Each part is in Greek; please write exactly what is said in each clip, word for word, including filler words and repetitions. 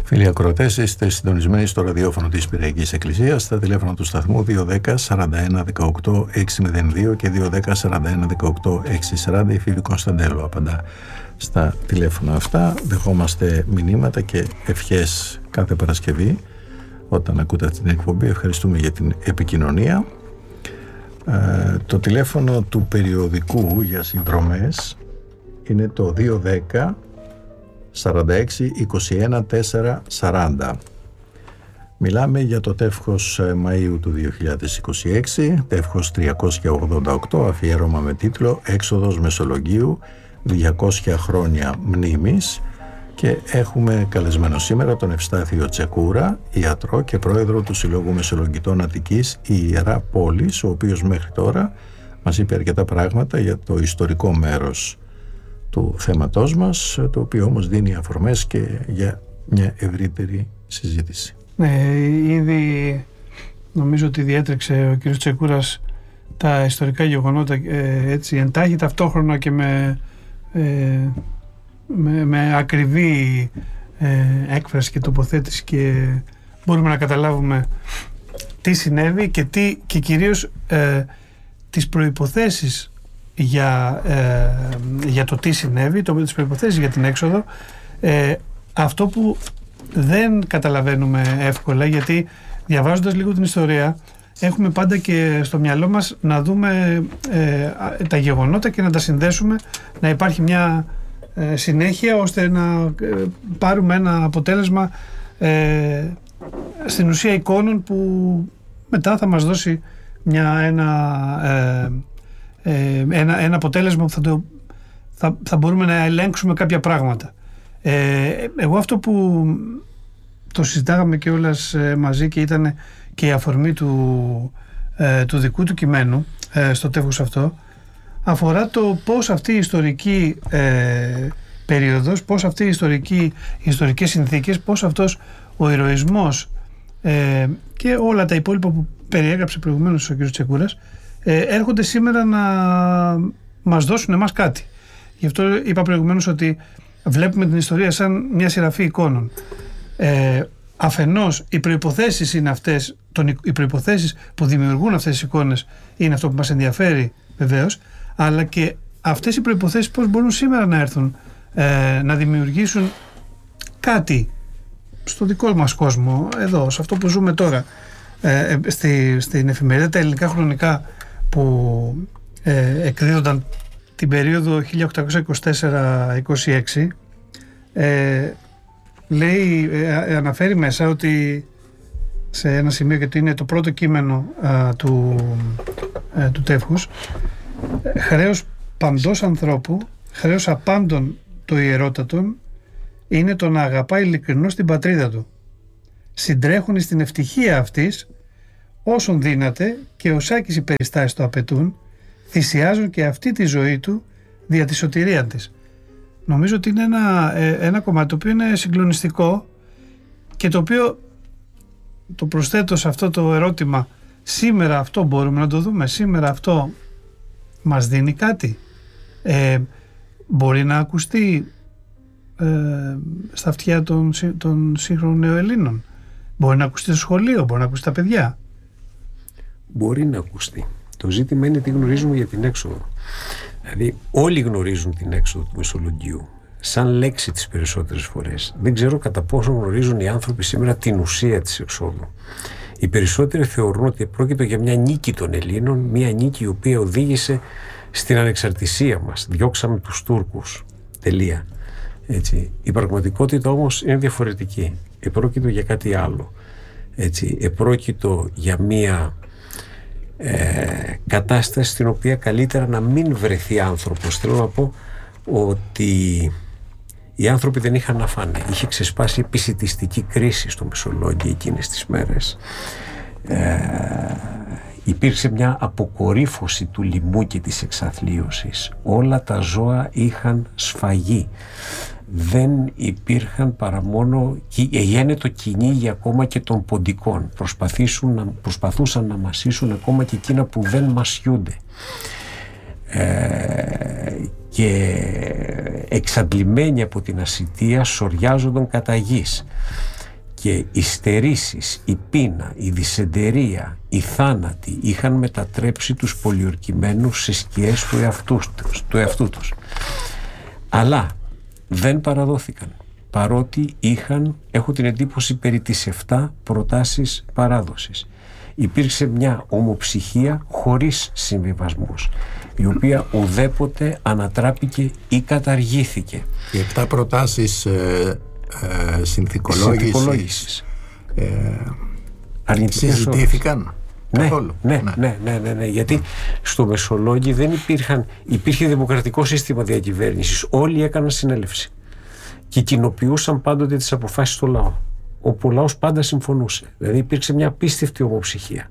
Φίλοι ακροατές, είστε συντονισμένοι στο ραδιόφωνο της Πυραϊκής Εκκλησίας, στα τηλέφωνα του σταθμού δύο ένα μηδέν σαράντα ένα δεκαοκτώ έξι μηδέν δύο και δύο ένα μηδέν σαράντα ένα δεκαοκτώ έξι σαράντα. Η φίλη Κωνσταντέλου απαντά στα τηλέφωνα αυτά. Δεχόμαστε μηνύματα και ευχές κάθε Παρασκευή όταν ακούτε την εκπομπή. Ευχαριστούμε για την επικοινωνία. Ε, το τηλέφωνο του περιοδικού για συνδρομές είναι το δύο ένα μηδέν σαράντα έξι είκοσι ένα τετρακόσια σαράντα. Μιλάμε για το τεύχος Μαΐου του δύο χιλιάδες είκοσι έξι, τεύχος τριακόσια ογδόντα οκτώ, αφιέρωμα με τίτλο «Έξοδος Μεσολογγίου, διακόσια χρόνια μνήμης», και έχουμε καλεσμένο σήμερα τον Ευστάθιο Τσεκούρα, ιατρό και πρόεδρο του Συλλόγου Μεσολογγιτών Αττικής, η Ιερά Πόλης, ο οποίος μέχρι τώρα μας είπε αρκετά πράγματα για το ιστορικό μέρος του θέματός μας, το οποίο όμως δίνει αφορμές και για μια ευρύτερη συζήτηση. Ναι, ήδη νομίζω ότι διέτρεξε ο κ. Τσεκούρας τα ιστορικά γεγονότα ε, έτσι εντάχει, ταυτόχρονα και με, ε, με, με ακριβή ε, έκφραση και τοποθέτηση, και μπορούμε να καταλάβουμε τι συνέβη και, τι, και κυρίως ε, τις προϋποθέσεις για, ε, για το τι συνέβη, το, τις προϋποθέσεις για την έξοδο. Ε, αυτό που δεν καταλαβαίνουμε εύκολα, γιατί διαβάζοντας λίγο την ιστορία έχουμε πάντα και στο μυαλό μας να δούμε ε, τα γεγονότα και να τα συνδέσουμε, να υπάρχει μια ε, συνέχεια, ώστε να ε, πάρουμε ένα αποτέλεσμα ε, στην ουσία εικόνων που μετά θα μας δώσει μια, ένα, ε, ε, ένα, ένα αποτέλεσμα που θα, το, θα, θα μπορούμε να ελέγξουμε κάποια πράγματα. Ε, εγώ αυτό που το συζητάγαμε και όλας ε, μαζί και ήταν και η αφορμή του, ε, του δικού του κειμένου ε, στο τεύχος αυτό, αφορά το πώς αυτή η ιστορική ε, περίοδος, πώς αυτή η ιστορική, οι ιστορικές συνθήκες, πώς αυτός ο ηρωισμός ε, και όλα τα υπόλοιπα που περιέγραψε προηγουμένως ο κ. Τσεκούρας ε, έρχονται σήμερα να μας δώσουν εμάς κάτι. Γι' αυτό είπα προηγουμένως ότι βλέπουμε την ιστορία σαν μια σειραφή εικόνων. Ε, αφενός οι προϋποθέσεις είναι αυτές, τον, οι προϋποθέσεις που δημιουργούν αυτές τις εικόνες είναι αυτό που μας ενδιαφέρει βεβαίως, αλλά και αυτές οι προϋποθέσεις πώς μπορούν σήμερα να έρθουν ε, να δημιουργήσουν κάτι στο δικό μας κόσμο, εδώ, σε αυτό που ζούμε τώρα, ε, στη, στην εφημερίδα Τα Ελληνικά Χρονικά, που ε, εκδίδονταν την περίοδο χίλια οκτακόσια είκοσι τέσσερα είκοσι έξι. ε, λέει, ε, αναφέρει μέσα ότι σε ένα σημείο, γιατί είναι το πρώτο κείμενο α, του, ε, του τεύχους, χρέος παντός ανθρώπου, χρέος απάντων το ιερότατον, είναι το να αγαπά ειλικρινώς την πατρίδα του. Συντρέχουν στην ευτυχία αυτής όσον δύναται και οσάκις οι περιστάσεις το απαιτούν, θυσιάζουν και αυτή τη ζωή του δια τη σωτηρία της. Νομίζω ότι είναι ένα, ένα κομμάτι το οποίο είναι συγκλονιστικό και το οποίο το προσθέτω σε αυτό το ερώτημα. Σήμερα αυτό μπορούμε να το δούμε, σήμερα αυτό μας δίνει κάτι, ε, μπορεί να ακουστεί ε, στα αυτιά των, των σύγχρονων νεοελλήνων, μπορεί να ακουστεί στο σχολείο, μπορεί να ακουστεί στα παιδιά. Μπορεί να ακουστεί. Το ζήτημα είναι τι γνωρίζουμε για την έξοδο. Δηλαδή όλοι γνωρίζουν την έξοδο του Μεσολογγίου σαν λέξη τις περισσότερες φορές. Δεν ξέρω κατά πόσο γνωρίζουν οι άνθρωποι σήμερα την ουσία της εξόδου. Οι περισσότεροι θεωρούν ότι πρόκειται για μια νίκη των Ελλήνων, μια νίκη η οποία οδήγησε στην ανεξαρτησία μας. Διώξαμε τους Τούρκους. Τελεία. Έτσι. Η πραγματικότητα όμως είναι διαφορετική. Επρόκειτο για κάτι άλλο. Έτσι. Επρόκειτο για μια ε, κατάσταση στην οποία καλύτερα να μην βρεθεί άνθρωπος. Θέλω να πω ότι οι άνθρωποι δεν είχαν να φάνε. Είχε ξεσπάσει επισιτιστική κρίση στο Μεσολόγγιο εκείνες τις μέρες. Ε, υπήρξε μια αποκορύφωση του λοιμού και της εξαθλίωσης. Όλα τα ζώα είχαν σφαγεί. Δεν υπήρχαν παρά μόνο, έγινε το κυνήγι ακόμα και των ποντικών. Προσπαθούσαν να μασίσουν ακόμα και εκείνα που δεν μασιούνται. Ε, και εξαντλημένοι από την ασιτεία σοριάζονταν κατά γης, και οι στερήσεις, η πείνα, η δυσεντερία, οι θάνατοι είχαν μετατρέψει τους πολιορκημένους σε σκιές του εαυτού, του εαυτού τους. Αλλά δεν παραδόθηκαν, παρότι είχαν, έχω την εντύπωση, περί τις εφτά προτάσεις παράδοσης. Υπήρξε μια ομοψυχία χωρίς συμβιβασμούς, η οποία ουδέποτε ανατράπηκε ή καταργήθηκε. Οι εφτά προτάσεις ε, ε, συνθηκολόγησης ε, συζητήθηκαν ναι, καθόλου. Ναι, ναι, ναι, ναι, ναι, ναι, γιατί στο Μεσολόγγι δεν υπήρχαν, υπήρχε δημοκρατικό σύστημα διακυβέρνησης. Όλοι έκαναν συνέλευση και κοινοποιούσαν πάντοτε τις αποφάσεις στο λαό, όπου ο λαός πάντα συμφωνούσε. Δηλαδή υπήρξε μια απίστευτη ομοψυχία.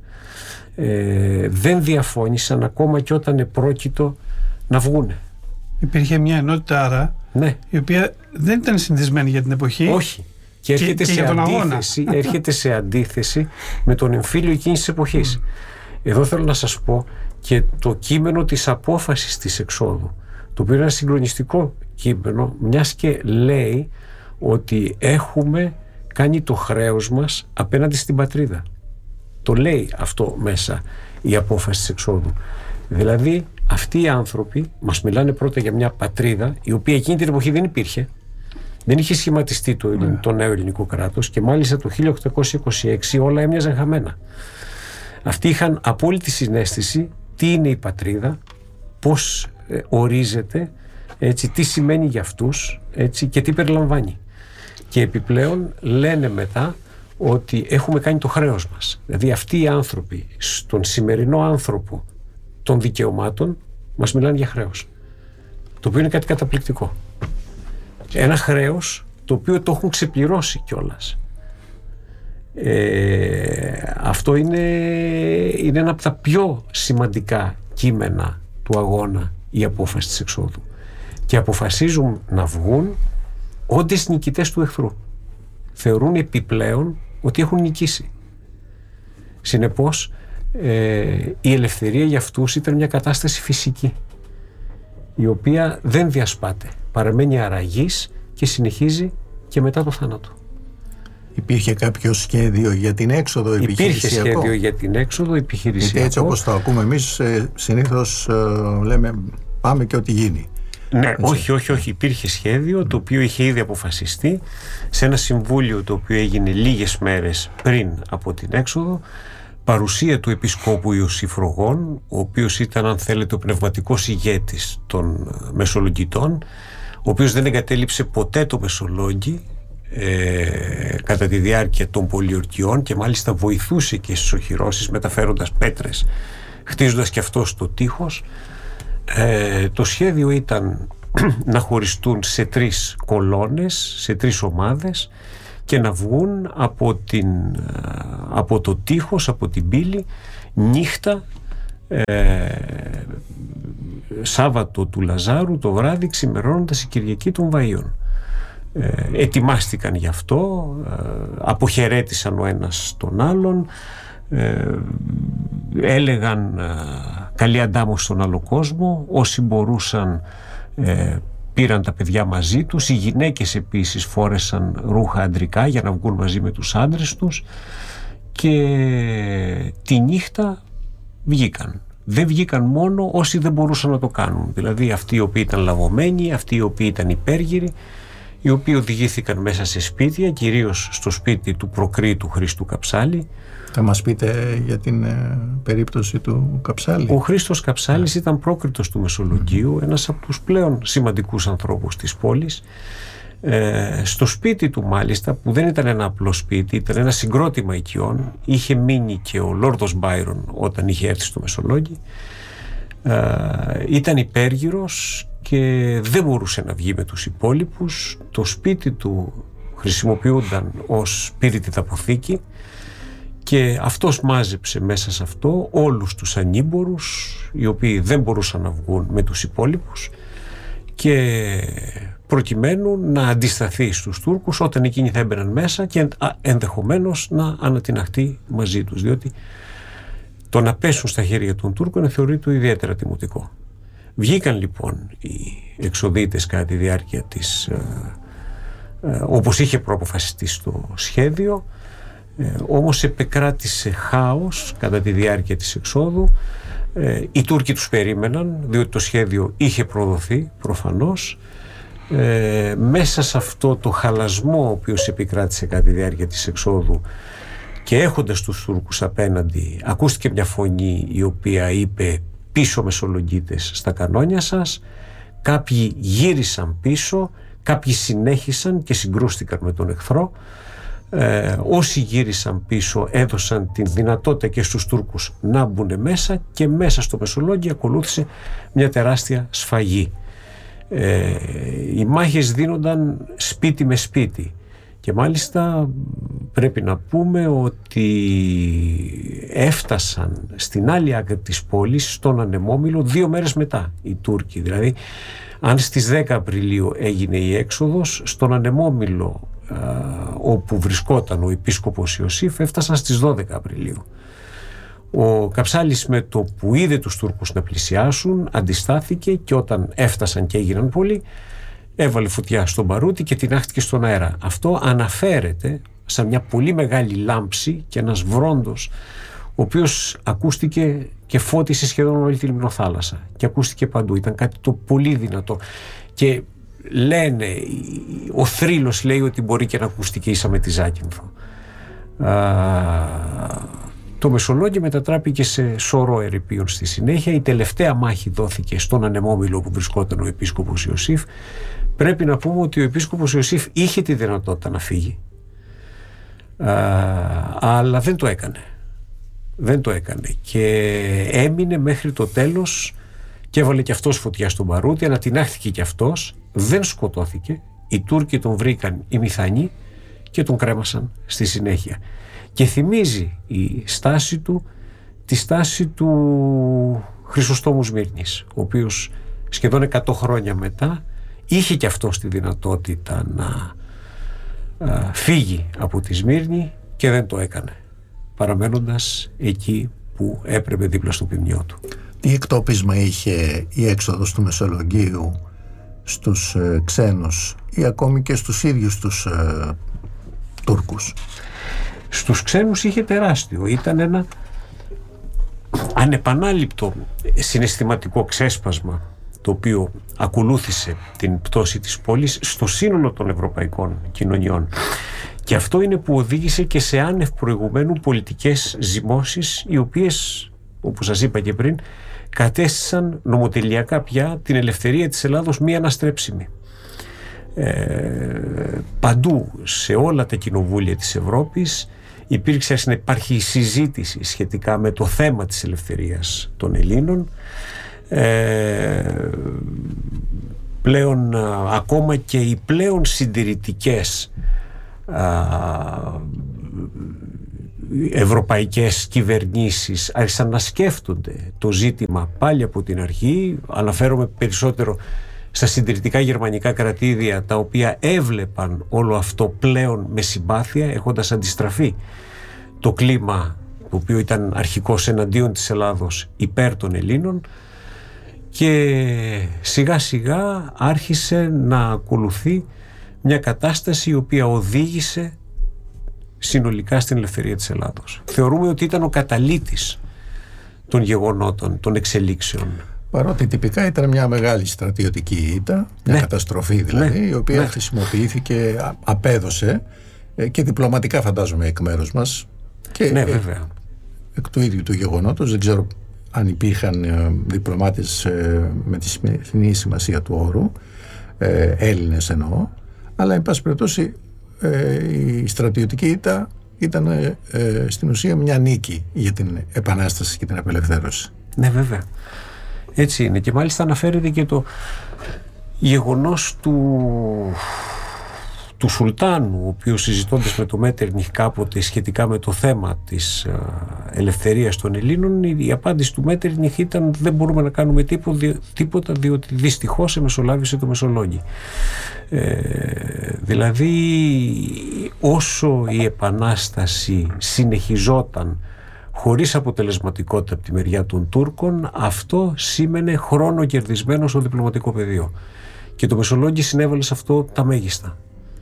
Ε, δεν διαφώνησαν ακόμα και όταν επρόκειτο να βγούνε. Υπήρχε μια ενότητα άρα, ναι, η οποία δεν ήταν συνηθισμένη για την εποχή. Όχι. Και έρχεται, και, σε, και αντίθεση, έρχεται σε αντίθεση με τον εμφύλιο εκείνης της εποχής. Mm. Εδώ θέλω να σας πω και το κείμενο της απόφασης της εξόδου, το οποίο είναι ένα συγκλονιστικό κείμενο, μιας και λέει ότι έχουμε κάνει το χρέος μας απέναντι στην πατρίδα. Το λέει αυτό μέσα η απόφαση της εξόδου. Δηλαδή αυτοί οι άνθρωποι μας μιλάνε πρώτα για μια πατρίδα η οποία εκείνη την εποχή δεν υπήρχε. Δεν είχε σχηματιστεί το, yeah. το νέο ελληνικό κράτος, και μάλιστα το χίλια οκτακόσια είκοσι έξι όλα έμοιαζαν χαμένα. Αυτοί είχαν απόλυτη συναίσθηση τι είναι η πατρίδα, πώς ε, ορίζεται, έτσι, τι σημαίνει για αυτούς, έτσι, και τι περιλαμβάνει. Και επιπλέον λένε μετά ότι έχουμε κάνει το χρέος μας. Δηλαδή αυτοί οι άνθρωποι στον σημερινό άνθρωπο των δικαιωμάτων μας μιλάνε για χρέος, το οποίο είναι κάτι καταπληκτικό. Ένα χρέος το οποίο το έχουν ξεπληρώσει κιόλας. Ε, αυτό είναι, είναι ένα από τα πιο σημαντικά κείμενα του αγώνα, η απόφαση της εξόδου. Και αποφασίζουν να βγουν όντες νικητές του εχθρού. Θεωρούν επιπλέον ότι έχουν νικήσει. Συνεπώς ε, η ελευθερία για αυτούς ήταν μια κατάσταση φυσική, η οποία δεν διασπάται, παραμένει αραγής και συνεχίζει και μετά το θάνατο. Υπήρχε κάποιο σχέδιο για την έξοδο επιχειρησιακό? Υπήρχε σχέδιο για την έξοδο επιχειρησιακό. Γιατί έτσι όπως το ακούμε εμείς, συνήθως λέμε πάμε και ό,τι γίνει. Ναι, έτσι. όχι, όχι, όχι. Υπήρχε σχέδιο το οποίο είχε ήδη αποφασιστεί σε ένα συμβούλιο το οποίο έγινε λίγες μέρες πριν από την έξοδο. Παρουσία του Επισκόπου Ιωσήφρογων, ο οποίος ήταν, αν θέλετε, ο πνευματικός ηγέτης των Μεσολογγιτών, ο οποίος δεν εγκατέλειψε ποτέ το Μεσολόγγι ε, κατά τη διάρκεια των πολιορκιών, και μάλιστα βοηθούσε και στις οχυρώσεις, μεταφέροντας πέτρες, χτίζοντας και αυτός το τείχος. Ε, το σχέδιο ήταν να χωριστούν σε τρεις κολόνες, σε τρεις ομάδες, και να βγουν από, την, από το τείχος, από την πύλη, νύχτα, ε, Σάββατο του Λαζάρου το βράδυ, ξημερώνοντας η Κυριακή των Βαΐων. Ε, ετοιμάστηκαν γι' αυτό, ε, αποχαιρέτησαν ο ένας τον άλλον, ε, έλεγαν ε, καλή αντάμωση στον άλλο κόσμο, όσοι μπορούσαν ε, πήραν τα παιδιά μαζί τους, οι γυναίκες επίσης φόρεσαν ρούχα αντρικά για να βγουν μαζί με τους άντρες τους, και τη νύχτα βγήκαν. Δεν βγήκαν μόνο όσοι δεν μπορούσαν να το κάνουν, δηλαδή αυτοί οι οποίοι ήταν λαβωμένοι, αυτοί οι οποίοι ήταν υπέργυροι, οι οποίοι οδηγήθηκαν μέσα σε σπίτια, κυρίως στο σπίτι του προκρίτου Χρήστου Καψάλη. Θα μας πείτε για την ε, περίπτωση του Καψάλη? Ο Χρήστος Καψάλης yeah. ήταν πρόκριτος του Μεσολογγίου, mm-hmm. ένας από τους πλέον σημαντικούς ανθρώπους της πόλης. Ε, στο σπίτι του μάλιστα, που δεν ήταν ένα απλό σπίτι, ήταν ένα συγκρότημα οικειών, είχε μείνει και ο Λόρδος Μπάιρον όταν είχε έρθει στο Μεσολόγγι. Ε, ήταν υπέργυρος και δεν μπορούσε να βγει με τους υπόλοιπους. Το σπίτι του χρησιμοποιούνταν ως σπίριτιδα αποθήκη, και αυτός μάζεψε μέσα σε αυτό όλους τους ανήμπορους, οι οποίοι δεν μπορούσαν να βγουν με τους υπόλοιπους, και προκειμένου να αντισταθεί στους Τούρκους όταν εκείνοι θα έμπαιναν μέσα, και ενδεχομένως να ανατιναχτεί μαζί τους, διότι το να πέσουν στα χέρια των Τούρκων θεωρείται ιδιαίτερα τιμωτικό. Βγήκαν λοιπόν οι εξοδίτες κατά τη διάρκεια της, ε, ε, όπως είχε προαποφασιστεί στο σχέδιο, ε, όμως επεκράτησε χάος κατά τη διάρκεια της εξόδου. ε, οι Τούρκοι τους περίμεναν, διότι το σχέδιο είχε προδοθεί προφανώς. Ε, μέσα σε αυτό το χαλασμό ο οποίος επικράτησε κατά τη διάρκεια της εξόδου και έχοντας τους Τούρκους απέναντι, ακούστηκε μια φωνή η οποία είπε «Πίσω Μεσολογγίτες στα κανόνια σας». Κάποιοι γύρισαν πίσω, κάποιοι συνέχισαν και συγκρούστηκαν με τον εχθρό. Ε, όσοι γύρισαν πίσω έδωσαν την δυνατότητα και στους Τούρκους να μπουν μέσα, και μέσα στο Μεσολόγγι ακολούθησε μια τεράστια σφαγή. Ε, οι μάχες δίνονταν σπίτι με σπίτι, και μάλιστα πρέπει να πούμε ότι έφτασαν στην άλλη άκρη της πόλης, στον Ανεμόμυλο, δύο μέρες μετά οι Τούρκοι. Δηλαδή, αν στις δέκα Απριλίου έγινε η έξοδος, στον Ανεμόμυλο α, όπου βρισκόταν ο επίσκοπος Ιωσήφ, έφτασαν στις δώδεκα Απριλίου. Ο Καψάλης, με το που είδε τους Τούρκους να πλησιάσουν, αντιστάθηκε, και όταν έφτασαν και έγιναν πολλοί, έβαλε φωτιά στον μπαρούτι και τινάχτηκε στον αέρα. Αυτό αναφέρεται σαν μια πολύ μεγάλη λάμψη και ένας βρόντος, ο οποίος ακούστηκε και φώτισε σχεδόν όλη τη λιμνοθάλασσα, και ακούστηκε παντού. Ήταν κάτι το πολύ δυνατό, και λένε, ο θρύλος λέει ότι μπορεί και να ακούστηκε ίσα με τη Ζάκυνθο. Α, το Μεσολόγγι μετατράπηκε σε σωρό ερειπίων στη συνέχεια. Η τελευταία μάχη δόθηκε στον Ανεμόμυλο, όπου βρισκόταν ο επίσκοπος Ιωσήφ. Πρέπει να πούμε ότι ο επίσκοπος Ιωσήφ είχε τη δυνατότητα να φύγει, α, αλλά δεν το έκανε. Δεν το έκανε και έμεινε μέχρι το τέλος, και έβαλε και αυτός φωτιά στον μπαρούτι, αλλά τινάχθηκε και αυτός, δεν σκοτώθηκε. Οι Τούρκοι τον βρήκαν ημιθανή και τον κρέμασαν στη συνέχεια. Και θυμίζει η στάση του τη στάση του Χρυσοστόμου Σμύρνης, ο οποίος σχεδόν εκατό χρόνια μετά είχε και αυτός τη δυνατότητα να α, φύγει από τη Σμύρνη, και δεν το έκανε, παραμένοντας εκεί που έπρεπε δίπλα στο ποιμνιό του. Τι εκτόπισμα είχε η έξοδος του Μεσολογγίου στους ε, ξένους ή ακόμη και στους ίδιους τους ε, Τούρκους? Στους ξένους είχε τεράστιο. Ήταν ένα ανεπανάληπτο συναισθηματικό ξέσπασμα, το οποίο ακολούθησε την πτώση της πόλης στο σύνολο των ευρωπαϊκών κοινωνιών. Και αυτό είναι που οδήγησε και σε άνευ προηγουμένου πολιτικές ζυμώσεις, οι οποίες, όπως σας είπα και πριν, κατέστησαν νομοτελειακά πια την ελευθερία της Ελλάδος μη αναστρέψιμη. Ε, παντού, σε όλα τα κοινοβούλια της Ευρώπης, υπήρξε να υπάρχει συζήτηση σχετικά με το θέμα της ελευθερίας των Ελλήνων. Ε, πλέον α, ακόμα και οι πλέον συντηρητικές α, ευρωπαϊκές κυβερνήσεις άρχισαν να σκέφτονται το ζήτημα πάλι από την αρχή. Αναφέρομαι περισσότερο στα συντηρητικά γερμανικά κρατήδια, τα οποία έβλεπαν όλο αυτό πλέον με συμπάθεια, έχοντας αντιστραφεί το κλίμα το οποίο ήταν αρχικώς εναντίον της Ελλάδος υπέρ των Ελλήνων, και σιγά σιγά άρχισε να ακολουθεί μια κατάσταση η οποία οδήγησε συνολικά στην ελευθερία της Ελλάδος. Θεωρούμε ότι ήταν ο καταλύτης των γεγονότων, των εξελίξεων. Παρότι τυπικά ήταν μια μεγάλη στρατιωτική ήττα, μια ναι. καταστροφή δηλαδή, ναι. η οποία ναι. χρησιμοποιήθηκε, απέδωσε και διπλωματικά, φαντάζομαι, εκ μέρους μας, και ναι, βέβαια. εκ του ίδιου του γεγονότος. Δεν ξέρω αν υπήρχαν διπλωμάτες με τη σημερινή σημασία του όρου, Έλληνες εννοώ, αλλά εν πάση περιπτώσει η στρατιωτική ήττα ήταν ε, στην ουσία μια νίκη για την επανάσταση και την απελευθέρωση. Ναι, βέβαια. Έτσι είναι, και μάλιστα αναφέρεται και το γεγονός του, του Σουλτάνου, ο οποίος, συζητώντας με το Μέττερνιχ κάποτε σχετικά με το θέμα της α, ελευθερίας των Ελλήνων, η, η απάντηση του Μέττερνιχ ήταν: δεν μπορούμε να κάνουμε τίποτα, δι, τίποτα διότι δυστυχώς εμεσολάβησε το Μεσολόγγι. Ε, δηλαδή, όσο η Επανάσταση συνεχιζόταν χωρίς αποτελεσματικότητα από τη μεριά των Τούρκων, αυτό σήμαινε χρόνο κερδισμένο στο διπλωματικό πεδίο. Και το Μεσολόγγι συνέβαλε σε αυτό τα μέγιστα.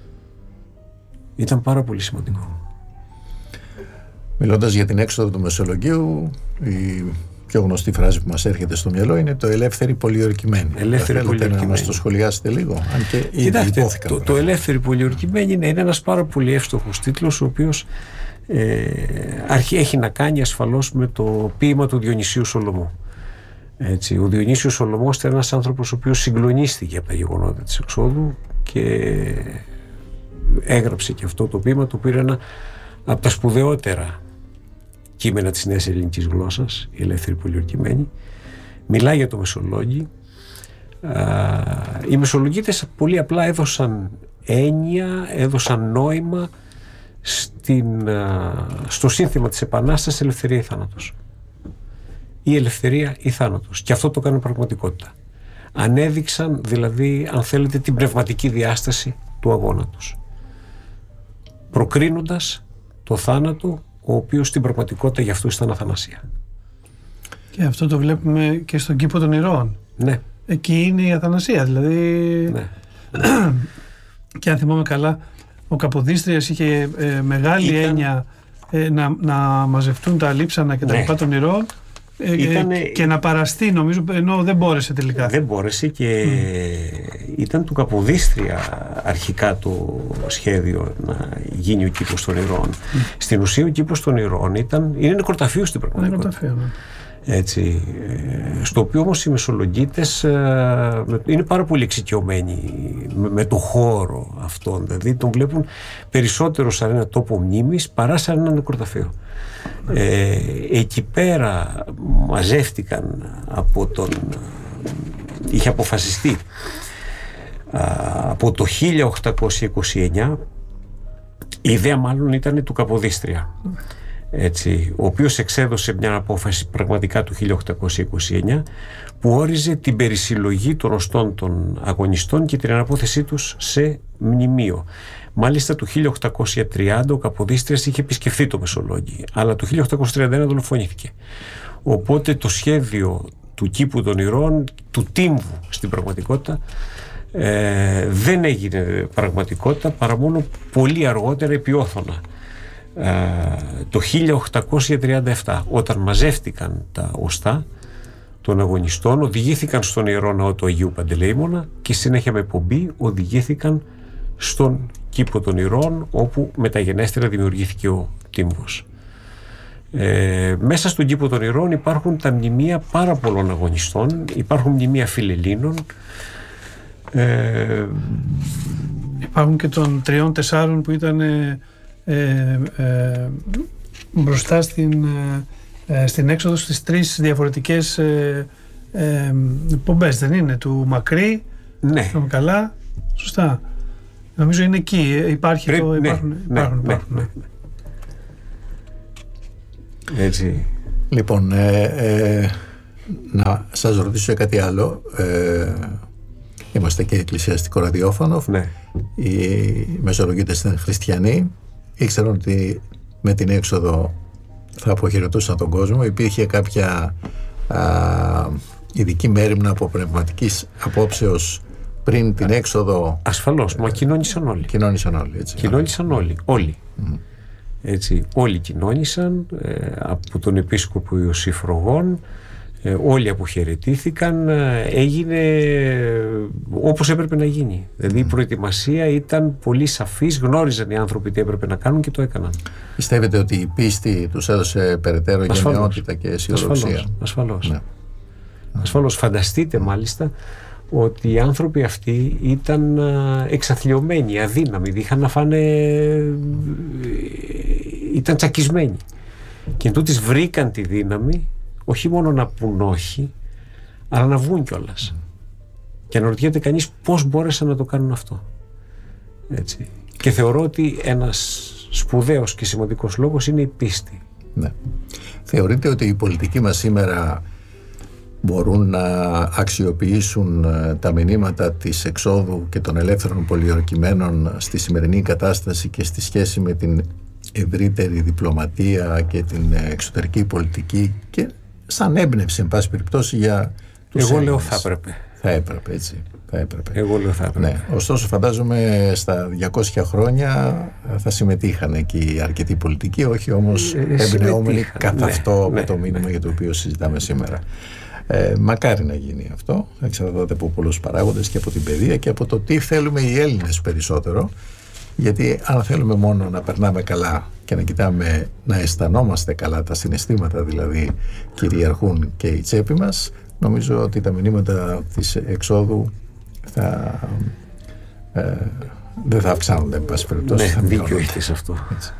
Ήταν πάρα πολύ σημαντικό. Μιλώντας για την έξοδο του Μεσολογγίου, η πιο γνωστή φράση που μας έρχεται στο μυαλό είναι το ελεύθερη πολιορκημένη. Ελεύθερη πολιορκημένη. Να μας το σχολιάσετε λίγο, αν και ήδη Κοιτάξτε, υπόθηκαν. Το, το ελεύθερη πολιορκημένη είναι, είναι ένας πάρα πολύ εύστοχος τίτλος, ο οποίος ε, αρχι, έχει να κάνει ασφαλώς με το ποίημα του Διονυσίου Σολωμού. Έτσι, ο Διονύσιος Σολωμός ήταν ένας άνθρωπος ο οποίος συγκλονίστηκε από τα γεγονότα της εξόδου και έγραψε και αυτό το ποίημα, το οποίο είναι ένα από τα σπουδαιότερα κείμενα της νέας ελληνικής γλώσσας, η ελεύθερη πολιορκημένη. Μιλάει για το Μεσολόγγι. Οι Μεσολογγίτες πολύ απλά έδωσαν έννοια, έδωσαν νόημα στην, στο σύνθημα της Επανάστασης, ελευθερία ή θάνατος. Η ελευθερία ή θάνατος. Και αυτό το κάνουν πραγματικότητα. Ανέδειξαν δηλαδή, αν θέλετε, την πνευματική διάσταση του αγώνα τους, προκρίνοντας το θάνατο, ο οποίος στην πραγματικότητα για αυτούς ήταν αθανασία. Και αυτό το βλέπουμε και στον κήπο των ηρώων. Ναι. Εκεί είναι η αθανασία, δηλαδή. Ναι. Και αν θυμάμαι καλά, ο Καποδίστριας είχε ε, μεγάλη ήταν... έννοια ε, να, να μαζευτούν τα λείψανα και τα λοιπά, ναι, των ηρώων. Ήτανε... και να παραστεί, νομίζω, ενώ δεν μπόρεσε τελικά. Δεν μπόρεσε και mm. ήταν του Καποδίστρια αρχικά το σχέδιο να γίνει ο κήπος των ηρώων. Mm. Στην ουσία ο κήπος των ηρώων ήταν, είναι νεκροταφείο στην πραγματικότητα. Ναι. Έτσι, στο οποίο όμως οι Μεσολογγίτες είναι πάρα πολύ εξοικειωμένοι με, με το χώρο αυτόν, δηλαδή τον βλέπουν περισσότερο σαν ένα τόπο μνήμης παρά σαν ένα νεκροταφείο. Ε, εκεί πέρα μαζεύτηκαν από τον, είχε αποφασιστεί από το χίλια οκτακόσια είκοσι εννιά, η ιδέα μάλλον ήταν του Καποδίστρια, έτσι, ο οποίος εξέδωσε μια απόφαση πραγματικά του χίλια οκτακόσια είκοσι εννιά που όριζε την περισυλλογή των οστών των αγωνιστών και την αναπόθεσή τους σε μνημείο. Μάλιστα το χίλια οκτακόσια τριάντα ο Καποδίστριας είχε επισκεφθεί το Μεσολόγγι, αλλά το χίλια οκτακόσια τριάντα ένα δολοφονήθηκε. Οπότε το σχέδιο του κήπου των ηρώων, του τύμβου στην πραγματικότητα, ε, δεν έγινε πραγματικότητα παρά μόνο πολύ αργότερα επί Όθωνα. Ε, το χίλια οκτακόσια τριάντα επτά, όταν μαζεύτηκαν τα οστά των αγωνιστών, οδηγήθηκαν στον Ιερό Ναό του Αγίου Παντελεήμωνα και συνέχεια με πομπή οδηγήθηκαν στον κήπο των ηρώων, όπου μεταγενέστερα δημιουργήθηκε ο τύμβος. Ε, μέσα στον κήπο των ηρώων υπάρχουν τα μνημεία πάρα πολλών αγωνιστών, υπάρχουν μνημεία φιλελλήνων, ε, υπάρχουν και των τριών τεσσάρων που ήταν ε, ε, ε, μπροστά στην, ε, στην έξοδο στις τρεις διαφορετικές ε, ε, πομπές, δεν είναι, του Μακρύ, ναι, καλά, σωστά. Νομίζω είναι εκεί, υπάρχει. Πρέπει, το, υπάρχουν, ναι, υπάρχουν, ναι, υπάρχουν, ναι, ναι. Έτσι. Λοιπόν, ε, ε, να σας ρωτήσω κάτι άλλο. Ε, είμαστε και εκκλησιαστικό ραδιόφωνο. Ναι. Οι Μεσολογγίτες ήταν χριστιανοί. Ήξεραν ότι με την έξοδο θα αποχαιρετούσαν τον κόσμο. Υπήρχε κάποια α, ειδική μέριμνα από πνευματικής απόψεως πριν την έξοδο? Ασφαλώς, μα κοινώνησαν όλοι. Κοινώνησαν όλοι, έτσι. Κοινώνησαν όλοι, όλοι. Mm. Έτσι, όλοι κοινώνησαν, ε, από τον επίσκοπο Ιωσήφ Φρογών, ε, όλοι αποχαιρετήθηκαν, ε, έγινε όπως έπρεπε να γίνει. Δηλαδή mm. η προετοιμασία ήταν πολύ σαφής, γνώριζαν οι άνθρωποι τι έπρεπε να κάνουν και το έκαναν. Πιστεύετε ότι η πίστη τους έδωσε περαιτέρω γενναιότητα και αισιοδοξία? Ασφαλώς, ασφαλώς. Ναι. Ασφαλώς. Φανταστείτε mm. μάλιστα ότι οι άνθρωποι αυτοί ήταν εξαθλιωμένοι, αδύναμοι, είχαν να φάνε, ήταν τσακισμένοι. Και εντούτοις βρήκαν τη δύναμη όχι μόνο να πουν όχι, αλλά να βγουν κιόλας. Και αναρωτιέται κανείς πώς μπόρεσαν να το κάνουν αυτό. Έτσι. Και θεωρώ ότι ένας σπουδαίος και σημαντικός λόγος είναι η πίστη. Ναι. Θεωρείτε ότι η πολιτική μας σήμερα μπορούν να αξιοποιήσουν τα μηνύματα της εξόδου και των ελεύθερων πολιορκημένων στη σημερινή κατάσταση και στη σχέση με την ευρύτερη διπλωματία και την εξωτερική πολιτική και σαν έμπνευση, εν πάση περιπτώσει, για τους Εγώ Έλληνες. λέω θα έπρεπε. Θα έπρεπε, έτσι. Θα έπρεπε. Εγώ λέω θα έπρεπε. Ναι. Ωστόσο, φαντάζομαι στα διακόσια χρόνια θα συμμετείχαν εκεί αρκετοί πολιτικοί, όχι όμως Ε, εμπνεόμενοι καθ' ναι, αυτό από ναι, το μήνυμα ναι. για το οποίο συζητάμε σήμερα. Ε, μακάρι να γίνει αυτό. Εξαρτάται από πολλούς παράγοντες και από την παιδεία και από το τι θέλουμε οι Έλληνες περισσότερο. Γιατί αν θέλουμε μόνο να περνάμε καλά και να κοιτάμε να αισθανόμαστε καλά, τα συναισθήματα δηλαδή κυριαρχούν και η τσέπη μας, νομίζω ότι τα μηνύματα της εξόδου θα, ε, δεν θα αυξάνονται, εν πάση περιπτώσει. Ναι, θα δίκιο μειώνονται. έχετε σε αυτό. Έτσι.